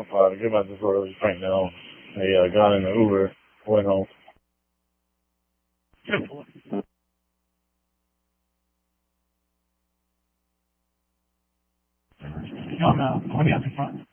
I'm fine. Get my disorder right now. I got in the Uber, went home. No, I'm gonna be out in front.